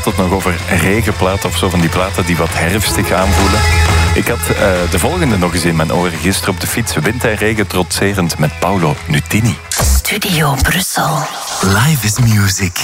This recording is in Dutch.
het nog over regenplaten of zo, van die platen die wat herfstig aanvoelen. Ik had de volgende nog eens in mijn oren gisteren op de fiets. Wind en regen trotserend met Paolo Nutini. Studio Brussel. Live is music.